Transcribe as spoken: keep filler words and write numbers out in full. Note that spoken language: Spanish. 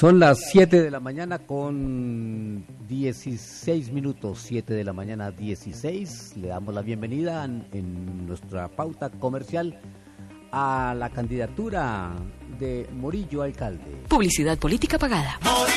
Son las siete de la mañana con dieciséis minutos, siete de la mañana dieciséis. Le damos la bienvenida en, en nuestra pauta comercial a la candidatura de Morillo alcalde. Publicidad política pagada.